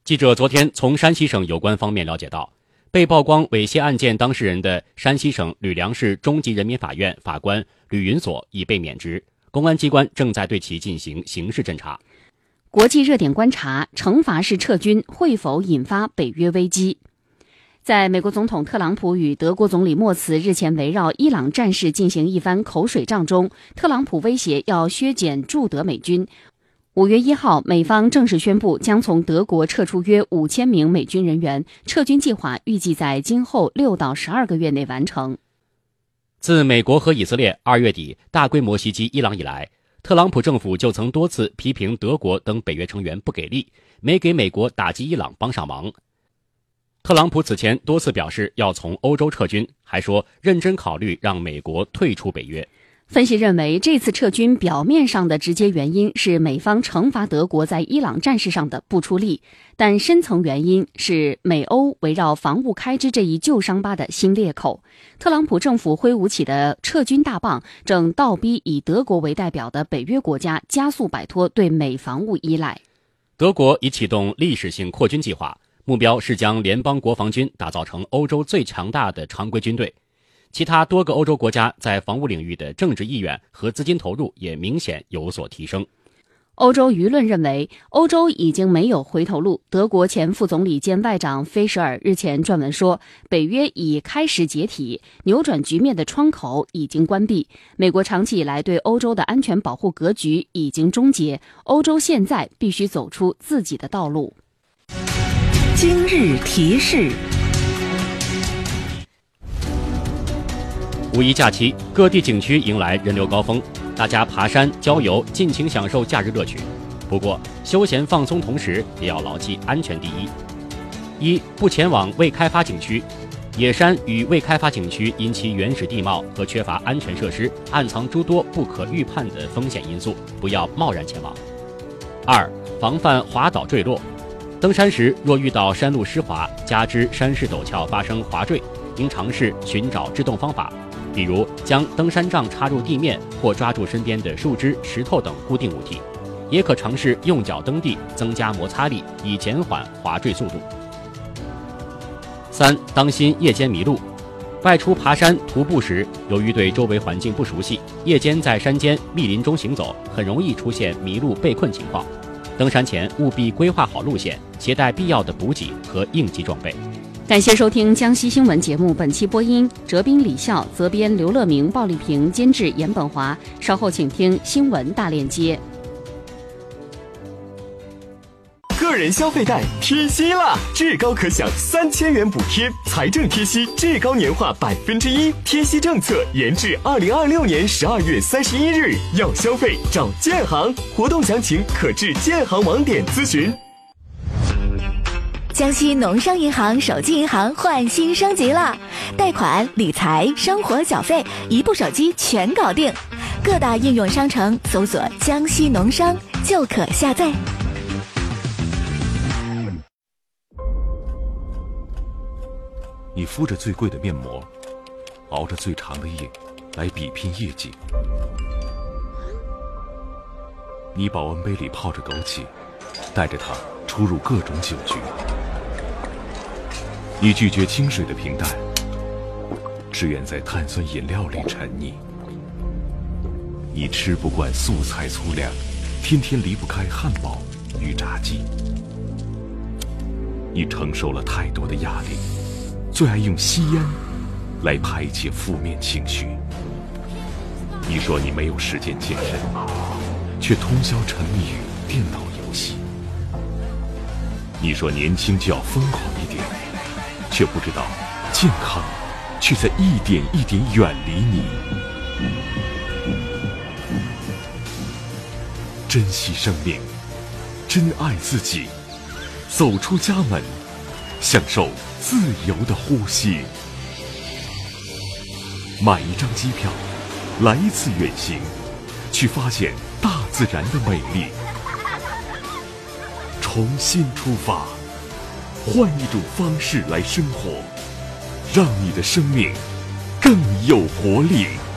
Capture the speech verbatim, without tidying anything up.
记者昨天从山西省有关方面了解到，被曝光猥亵案件当事人的山西省吕梁市中级人民法院法官吕云锁已被免职，公安机关正在对其进行刑事侦查。 国际热点观察：惩罚式撤军会否引发北约危机？在美国总统特朗普与德国总理默茨日前围绕伊朗战事进行一番口水仗中，特朗普威胁要削减驻德美军。五月一号，美方正式宣布将从德国撤出约五千名美军人员，撤军计划预计在今后六到十二个月内完成。 自美国和以色列二月底大规模袭击伊朗以来，特朗普政府就曾多次批评德国等北约成员不给力，没给美国打击伊朗帮上忙。特朗普此前多次表示要从欧洲撤军，还说认真考虑让美国退出北约。 分析认为，这次撤军表面上的直接原因是美方惩罚德国在伊朗战事上的不出力，但深层原因是美欧围绕防务开支这一旧伤疤的新裂口。特朗普政府挥舞起的撤军大棒，正倒逼以德国为代表的北约国家加速摆脱对美防务依赖。 德国已启动历史性扩军计划，目标是将联邦国防军打造成欧洲最强大的常规军队。其他多个欧洲国家在防务领域的政治意愿和资金投入也明显有所提升。 欧洲舆论认为，欧洲已经没有回头路。德国前副总理兼外长菲舍尔日前撰文说，北约已开始解体，扭转局面的窗口已经关闭。美国长期以来对欧洲的安全保护格局已经终结，欧洲现在必须走出自己的道路。 今日提示。 五一假期，各地景区迎来人流高峰，大家爬山、郊游，尽情享受假日乐趣。不过，休闲放松同时，也要牢记安全第一。一、不前往未开发景区。野山与未开发景区因其原始地貌和缺乏安全设施，暗藏诸多不可预判的风险因素，不要贸然前往。二、防范滑倒坠落。登山时若遇到山路湿滑，加之山势陡峭发生滑坠，应尝试寻找制动方法。比如将登山杖插入地面，或抓住身边的树枝、石头等固定物体，也可尝试用脚蹬地，增加摩擦力，以减缓滑坠速度。三、当心夜间迷路。外出爬山、徒步时，由于对周围环境不熟悉，夜间在山间、密林中行走，很容易出现迷路被困情况。登山前务必规划好路线，携带必要的补给和应急装备。 感谢收听江西新闻节目，本期播音哲斌、李笑，责编刘乐明、鲍丽萍，监制严本华。稍后请听新闻大链接。 个人消费贷贴息啦！至高可享三千元补贴，财政贴息至高年化百分之一，贴息政策延至二零二六年十二月三十一日。要消费找建行，活动详情可至建行网点咨询。 江西农商银行手机银行换新升级了，贷款、理财、生活缴费，一部手机全搞定。各大应用商城搜索“江西农商”就可下载。 你敷着最贵的面膜，熬着最长的夜，来比拼业绩。你保温杯里泡着枸杞，带着它出入各种酒局。你拒绝清水的平淡，只愿在碳酸饮料里沉溺。你吃不惯素菜粗粮，天天离不开汉堡与炸鸡。你承受了太多的压力，最爱用吸烟来排解负面情绪。你说你没有时间健身，却通宵沉迷于电脑游戏。你说年轻就要疯狂一点，却不知道健康却在一点一点远离你。珍惜生命，珍爱自己，走出家门，享受自由的呼吸。买一张机票，来一次远行，去发现大自然的美丽。重新出发，换一种方式来生活，让你的生命更有活力。